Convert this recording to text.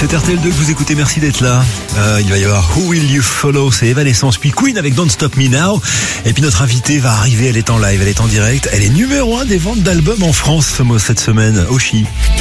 C'est RTL2 que vous écoutez, merci d'être là. Il va y avoir Who Will You Follow, c'est Evanescence, puis Queen avec Don't Stop Me Now. Et puis notre invitée va arriver, elle est en live, elle est en direct. Elle est numéro 1 des ventes d'albums en France cette semaine, Oshi.